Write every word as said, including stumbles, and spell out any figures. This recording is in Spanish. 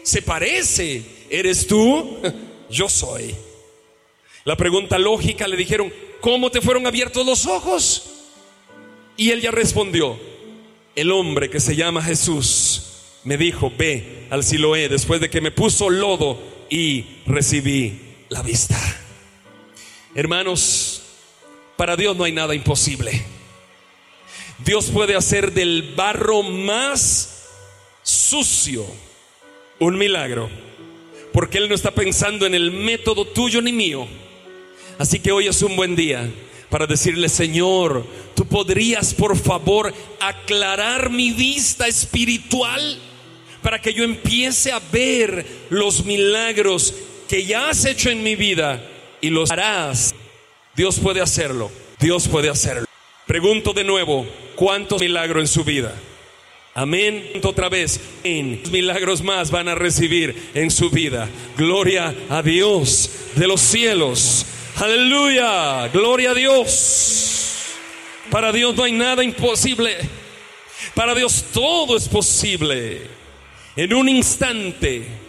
se parece. ¿Eres tú? Yo soy. La pregunta lógica, le dijeron: ¿cómo te fueron abiertos los ojos? Y él ya respondió: el hombre que se llama Jesús me dijo, ve al Siloé, después de que me puso lodo y recibí la vista. Hermanos, para Dios no hay nada imposible. Dios puede hacer del barro más sucio un milagro, porque Él no está pensando en el método tuyo ni mío. Así que hoy es un buen día para decirle: Señor, ¿tú podrías por favor aclarar mi vista espiritual para que yo empiece a ver los milagros que ya has hecho en mi vida y los harás? Dios puede hacerlo, Dios puede hacerlo. Pregunto de nuevo: ¿cuántos milagros en su vida? Amén. Otra vez, en milagros más van a recibir en su vida. Gloria a Dios de los cielos. Aleluya, gloria a Dios. Para Dios no hay nada imposible. Para Dios todo es posible. En un instante